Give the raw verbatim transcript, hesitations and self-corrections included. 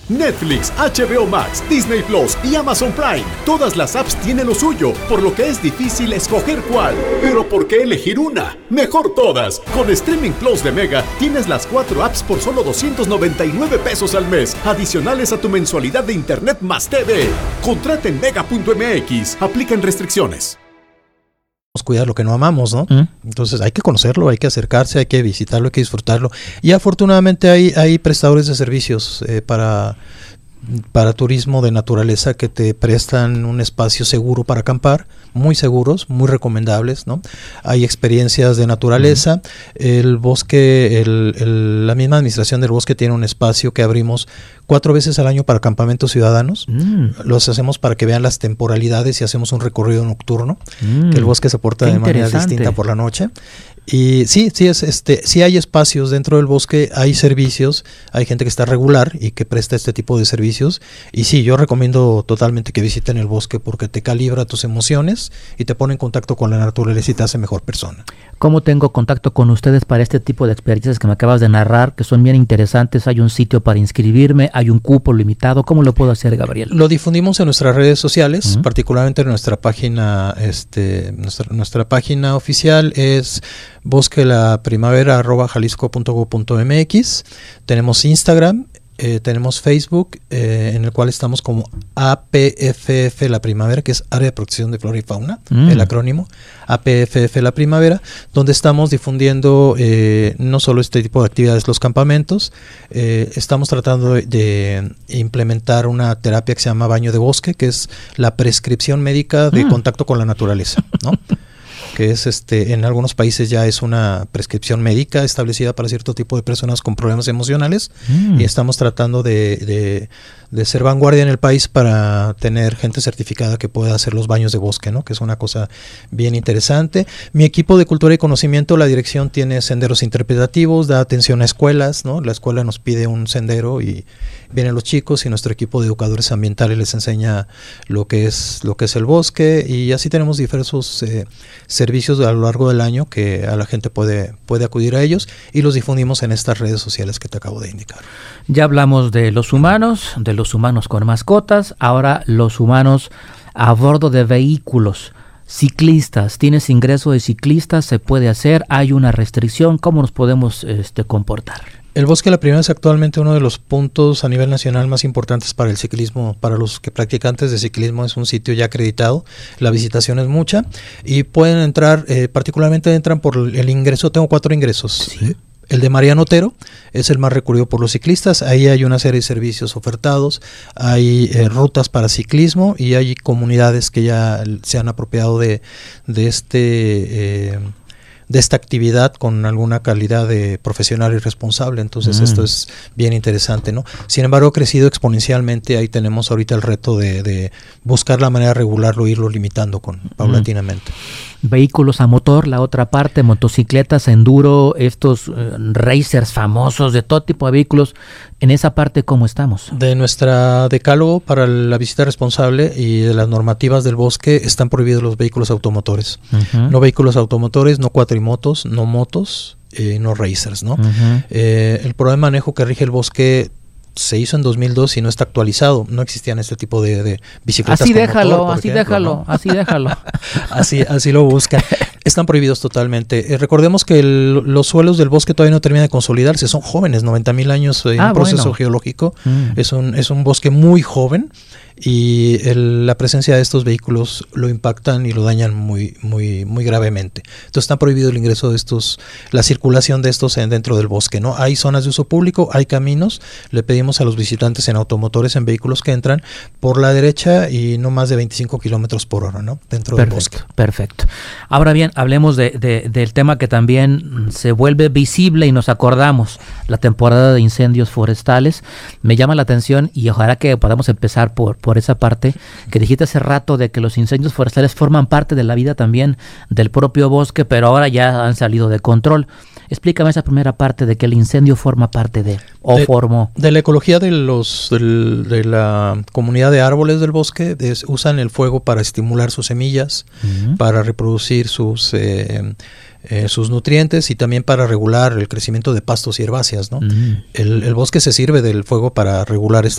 Netflix, H B O Max, Disney Plus y Amazon Prime. Todas las apps tienen lo suyo, por lo que es difícil escoger cuál. Pero ¿por qué elegir una? Mejor todas. Con Streaming Plus de Mega tienes las cuatro apps por solo doscientos noventa y nueve pesos al mes, adicionales a tu mensualidad de Internet más T V. Contrata en mega punto m x. Aplican restricciones. Cuidar lo que no amamos, ¿no? ¿Mm? Entonces hay que conocerlo, hay que acercarse, hay que visitarlo, hay que disfrutarlo. Y afortunadamente hay, hay prestadores de servicios eh, para, para turismo de naturaleza que te prestan un espacio seguro para acampar, muy seguros, muy recomendables, ¿no? Hay experiencias de naturaleza. ¿Mm? El bosque, el, el, la misma administración del bosque tiene un espacio que abrimos cuatro veces al año para campamentos ciudadanos. Mm. Los hacemos para que vean las temporalidades y hacemos un recorrido nocturno, mm. que el bosque se porta Qué de manera distinta por la noche. Y sí, sí es este, sí hay espacios dentro del bosque, hay servicios, hay gente que está regular y que presta este tipo de servicios. Y sí, yo recomiendo totalmente que visiten el bosque porque te calibra tus emociones y te pone en contacto con la naturaleza y te hace mejor persona. ¿Cómo tengo contacto con ustedes para este tipo de experiencias que me acabas de narrar, que son bien interesantes? ¿Hay un sitio para inscribirme? ¿Hay un cupo limitado? ¿Cómo lo puedo hacer, Gabriel? Lo difundimos en nuestras redes sociales, uh-huh. particularmente en nuestra página, este, nuestra, nuestra página oficial es bosquelaprimavera arroba jalisco punto gob punto m x. Tenemos Instagram, eh, tenemos Facebook, eh, en el cual estamos como A P F F La Primavera, que es Área de Protección de Flora y Fauna, mm. el acrónimo, A P F F La Primavera, donde estamos difundiendo eh, no solo este tipo de actividades, los campamentos, eh, estamos tratando de, de implementar una terapia que se llama baño de bosque, que es la prescripción médica de mm. contacto con la naturaleza, ¿no? que es este en algunos países ya es una prescripción médica establecida para cierto tipo de personas con problemas emocionales mm. y estamos tratando de, de, de ser vanguardia en el país para tener gente certificada que pueda hacer los baños de bosque, ¿no? Que es una cosa bien interesante. Mi equipo de cultura y conocimiento, la dirección tiene senderos interpretativos, da atención a escuelas, ¿no? La escuela nos pide un sendero y vienen los chicos y nuestro equipo de educadores ambientales les enseña lo que es lo que es el bosque, y así tenemos diversos eh, servicios a lo largo del año que a la gente puede, puede acudir a ellos, y los difundimos en estas redes sociales que te acabo de indicar. Ya hablamos de los humanos, de los humanos con mascotas, ahora los humanos a bordo de vehículos. Ciclistas, ¿tienes ingreso de ciclistas? ¿Se puede hacer? ¿Hay una restricción? ¿Cómo nos podemos este, comportar? El Bosque de la Primavera es actualmente uno de los puntos a nivel nacional más importantes para el ciclismo, para los que practicantes de ciclismo. Es un sitio ya acreditado, la visitación es mucha y pueden entrar, eh, particularmente entran por el ingreso, tengo cuatro ingresos. ¿Sí? El de Mariano Otero es el más recurrido por los ciclistas. Ahí hay una serie de servicios ofertados, hay eh, rutas para ciclismo y hay comunidades que ya se han apropiado de, de este... Eh, de esta actividad con alguna calidad de profesional y responsable. Entonces mm. esto es bien interesante, ¿no? Sin embargo, ha crecido exponencialmente. Ahí tenemos ahorita el reto de, de buscar la manera de regularlo e irlo limitando con paulatinamente. Vehículos a motor, la otra parte, motocicletas, enduro, estos uh, racers famosos, de todo tipo de vehículos. En esa parte, ¿cómo estamos? De nuestra decálogo para la visita responsable y de las normativas del bosque están prohibidos los vehículos automotores. Uh-huh. No vehículos automotores, no cuatrimotos, no motos, eh, no racers, ¿no? Uh-huh. Eh, el programa de manejo que rige el bosque se hizo en dos mil dos y no está actualizado. No existían este tipo de, de bicicletas. Así con déjalo, motor, así ejemplo, déjalo, ¿no? así déjalo. así, así lo buscan. Están prohibidos totalmente. Eh, recordemos que el, los suelos del bosque todavía no terminan de consolidarse. Son jóvenes, noventa mil años en eh, ah, un proceso bueno. geológico. Mm. Es un es un bosque muy joven y el, la presencia de estos vehículos lo impactan y lo dañan muy muy muy gravemente. Entonces está prohibido el ingreso de estos, la circulación de estos en, dentro del bosque, ¿no? Hay zonas de uso público, hay caminos. Le pedimos a los visitantes en automotores, en vehículos que entran por la derecha y no más de veinticinco kilómetros por hora, ¿no? Dentro perfecto, del bosque. Perfecto. Ahora bien, hablemos de, de, del tema que también se vuelve visible y nos acordamos, la temporada de incendios forestales. Me llama la atención y ojalá que podamos empezar por, por esa parte que dijiste hace rato, de que los incendios forestales forman parte de la vida también del propio bosque, pero ahora ya han salido de control. Explícame esa primera parte de que el incendio forma parte de, o de, formó. De la ecología de los del, de la comunidad de árboles del bosque, de, usan el fuego para estimular sus semillas, uh-huh. para reproducir sus eh, eh, sus nutrientes y también para regular el crecimiento de pastos y herbáceas, ¿no? Uh-huh. El, el bosque se sirve del fuego para regular esta